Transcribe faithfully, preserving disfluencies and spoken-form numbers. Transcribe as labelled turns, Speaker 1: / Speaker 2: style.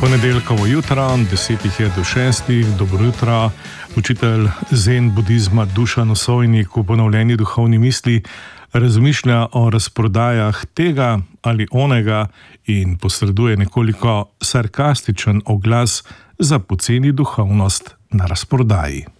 Speaker 1: Ponedeljkovo jutro, desetih je do šestih, dobro jutro. Učitelj zen budizma Dušan Osojnik v Ponovljeni duhovni misli razmišlja o razprodajah tega ali onega in posreduje nekoliko sarkastičen oglas za poceni duhovnost na razprodaji.